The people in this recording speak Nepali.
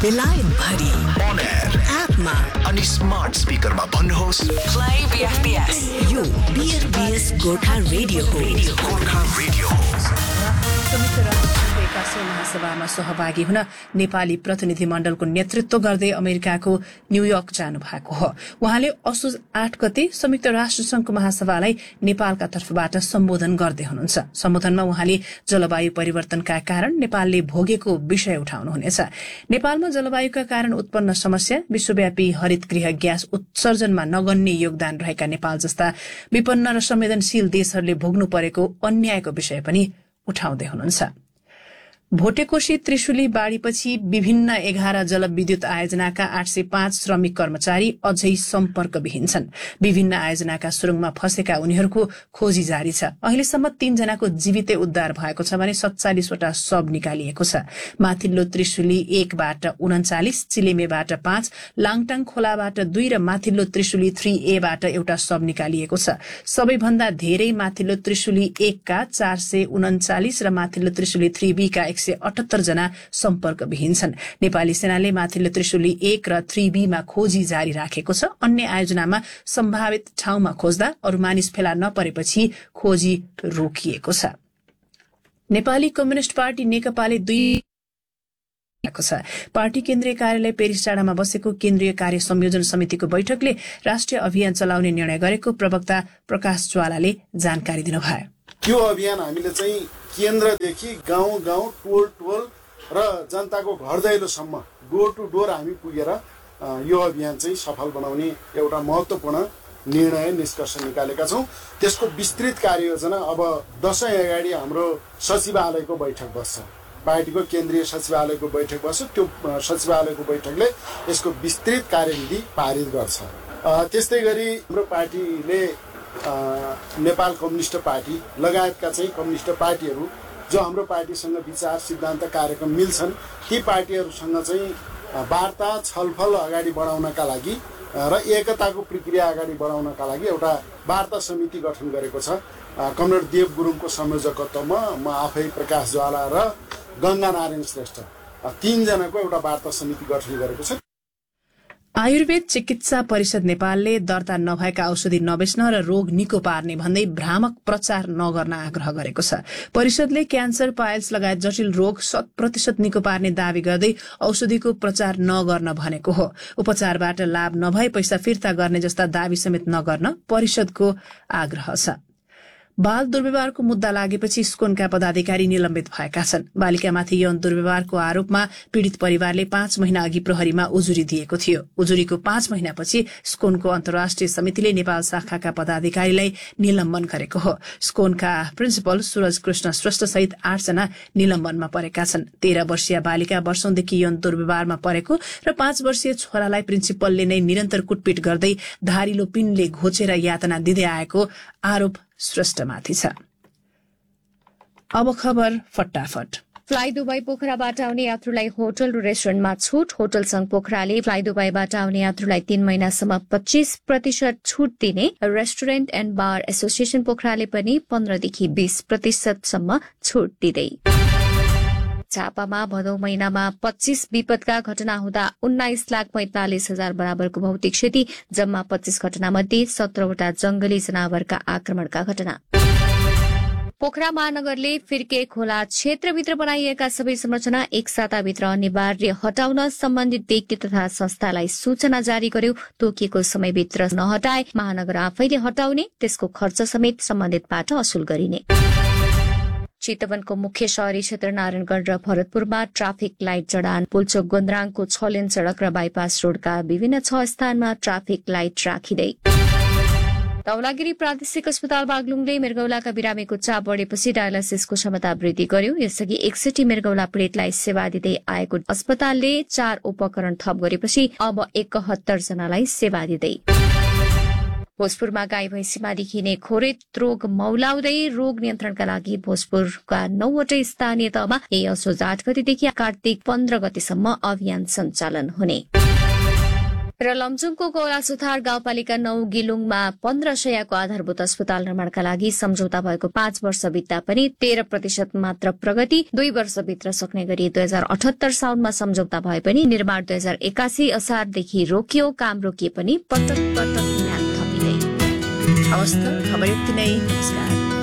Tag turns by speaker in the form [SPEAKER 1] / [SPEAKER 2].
[SPEAKER 1] बेलायत भरि
[SPEAKER 2] on air
[SPEAKER 1] एपमा
[SPEAKER 2] अनि स्मार्ट स्पिकरमा भन्नुहोस्
[SPEAKER 1] प्ले बीएफबीएस यो बीएफबीएस गोर्खा रेडियो हो
[SPEAKER 2] गोर्खा रेडियो
[SPEAKER 3] संयुक्त राष्ट्रसङ्घका महासभामा सहभागी हुन नेपाली प्रतिनिधिमण्डलको नेतृत्व गर्दै अमेरिकाको न्यूयोर्क जानु भएको हो। उहाँले असोज 8 गते संयुक्त राष्ट्रसङ्घको महासभालाई नेपालका तर्फबाट सम्बोधन गर्दै हुनुहुन्छ। सम्बोधनमा उहाँले जलवायु परिवर्तनका कारण नेपालले भोगेको विषय उठाउनुहुनेछ। नेपालमा जलवायुका कारण उत्पन्न समस्या, विश्वव्यापी हरित गृह ग्यास उत्सर्जनमा नगण्य योगदान रहेका नेपाल जस्ता विपन्न र संवेदनशील देशहरूले भोग्नु परेको अन्यायको विषय पनि उठाउँदै हुनुहुन्छ। भोटेकोशी त्रिशुली बाढ़ीपछि विभिन्न 11 जलविद्युत आयोजनाका 805 श्रमिक कर्मचारी अझै सम्पर्कविहीन छन्। विभिन्न आयोजनाका सुरुङमा फँसेका उनीहरूको खोजी जारी छ। अहिलेसम्म 3 जनाको जीवितै उद्धार भएको छ भने 47 वटा शव निकालिएको छ। माथिल्लो त्रिशुली 1 बाट 39, चिलेमेबाट 5, लाङटाङ खोलाबाट 2 र माथिल्लो त्रिशुली 3A बाट एउटा शव निकालिएको छ। सबैभन्दा धेरै माथिल्लो त्रिशुली 1 का 439 र माथिल्लो त्रिशुली 3B का 178 जना सम्पर्कविहीन छन्। नेपाली सेनाले माथिल्लो त्रिशुली 1 र 3B मा खोजी जारी राखेको छ। अन्य आयोजनामा सम्भावित ठाउँमा खोज्दा अरू मानिस फेला नपरेपछि खोजी रोकिएको छ। नेपाली कम्युनिष्ट पार्टी नेकपाले पार्टी केन्द्रीय कार्यालय पेरिस डाँडामा बसेको केन्द्रीय कार्य संयोजन समितिको बैठकले राष्ट्रिय अभियान चलाउने निर्णय गरेको प्रवक्ता प्रकाश ज्वालाले जानकारी दिनुभयो।
[SPEAKER 4] यो अभियान हामीले चाहिँ केन्द्रदेखि गाउँ गाउँ टोल टोल र जनताको घर दैलोसम्म डोर टु डोर हामी पुगेर यो अभियान चाहिँ सफल बनाउने एउटा महत्त्वपूर्ण निर्णय निष्कर्ष निकालेका छौँ। त्यसको विस्तृत कार्ययोजना अब दशैं अगाडि हाम्रो सचिवालयको बैठक बस्छ, पार्टीको केन्द्रीय सचिवालयको बैठक बस्छ। त्यो सचिवालयको बैठकले यसको विस्तृत कार्यविधि पारित गर्छ। त्यस्तै गरी हाम्रो पार्टीले नेपाल कम्युनिस्ट पार्टी लगायतका चाहिँ कम्युनिस्ट पार्टीहरू जो हाम्रो पार्टीसँग विचार सिद्धान्त कार्यक्रम मिल्छन् ती पार्टीहरूसँग चाहिँ वार्ता छलफल अगाडि बढाउनका लागि र एकताको प्रक्रिया अगाडि बढाउनका लागि एउटा वार्ता समिति गठन गरेको छ। कमरेड देव गुरुङको संयोजकत्वमा म आफै प्रकाश ज्वाला र गंगा नारायण श्रेष्ठ 3 जनाको एउटा वार्ता समिति गठन गरेको छ।
[SPEAKER 3] आयुर्वेद चिकित्सा परिषद नेपालले दर्ता नभएका औषधि नबेच्न र रोग निको पार्ने भन्दै भ्रामक प्रचार नगर्न आग्रह गरेको छ। परिषदले क्यान्सर, पाइल्स लगायत जटिल रोग 100% निको पार्ने दावी गर्दै औषधिको प्रचार नगर्न भनेको हो। उपचारबाट लाभ नभए पैसा फिर्ता गर्ने जस्ता दावी समेत नगर्न परिषदको आग्रह छ। बाल दुर्व्यवहारको मुद्दा लागेपछि स्कोनका पदाधिकारी निलम्बित भएका छन्। बालिकामाथि यौन दुर्व्यवहारको आरोपमा पीड़ित परिवारले 5 महिना अघि प्रहरीमा उजुरी दिएको थियो। उजुरीको 5 महिनापछि स्कोनको अन्तर्राष्ट्रिय समितिले नेपाल शाखाका पदाधिकारीलाई निलम्बन गरेको हो। स्कोनका प्रिन्सिपल सूरज कृष्ण श्रेष्ठ सहित 8 जना निलम्बनमा परेका छन्। 13 वर्षीय बालिका वर्षौंदेखि यौन दुर्व्यवहारमा परेको र 5 वर्षीय छोरालाई प्रिन्सिपलले नै निरन्तर कुटपिट गर्दै धारिलो पिनले घोचेर यातना दिँदै आएको आरोप श्रेष्ठमाथि छ। अब खबर फटाफट।
[SPEAKER 5] फ्लाइ दुबई पोखराबाट आउने यात्रुलाई होटल र रेस्टुरेन्टमा छूट। होटल संघ पोखराले फ्लाइ दुबईबाट आउने यात्रुलाई 3 महिनासम्म 25% छूट दिने। रेस्टुरेन्ट एण्ड बार एसोसिएसन पोखराले पनि 15 देखि 20% सम्म छूट दिँदै। झापामा भदौ महिनामा 25 विपदका घटना हुँदा 19,45,000 बराबरको भौतिक क्षति। जम्मा 25 घटनामध्ये 17 वटा जंगली जनावरका आक्रमणका घटना। पोखरा महानगरले फिर्के खोला क्षेत्रभित्र बनाइएका सबै संरचना 1 साताभित्र अनिवार्य हटाउन सम्बन्धित व्यक्ति तथा संस्थालाई सूचना जारी गर्यो। तोकिएको समयभित्र नहटाए महानगर आफैले हटाउने, त्यसको खर्च समेत सम्बन्धितबाट असुल गरिने। चितवनको मुख्य शहरी क्षेत्र नारायणगढ़ र भरतपुरमा ट्राफिक लाइट जडान। पुल्चोक गोन्द्राङको 6 लेन सड़क र बाइपास रोडका विभिन्न 6 स्थानमा ट्राफिक लाइट राखिँदै। धौलागिरी प्रादेशिक अस्पताल बागलुङले मृगौलाका बिरामीको चाप बढेपछि डायलासिसको क्षमता वृद्धि गर्यो। यसअघि 61 मृगौला पीड़ितलाई सेवा दिँदै आएको अस्पतालले 4 उपकरण थप गरेपछि अब 71 जनालाई सेवा दिँदै। भोजपुरमा गाई भैँसीमा देखिने खोरेत रोग मौलाउँदै रोग नियन्त्रणका लागि भोजपुरका 9 वटै स्थानीय तहमा यही असोज 8 गतेदेखि कार्तिक 15 गतेसम्म अभियान सञ्चालन हुने। र लमजुङको कौला सुथार गाउँपालिका 9 गिलुङमा 15 शय्याको आधारभूत अस्पताल निर्माणका लागि सम्झौता भएको 5 वर्ष बित्दा पनि 13% मात्र प्रगति, 2 वर्षभित्र सक्ने गरी 2078 साउनमा सम्झौता भए पनि निर्माण 2081 असारदेखि रोकियो। काम रोकिए पनि पटक म्याद थपिँदै।
[SPEAKER 3] हवस् त, खबर यति नै। नमस्कार।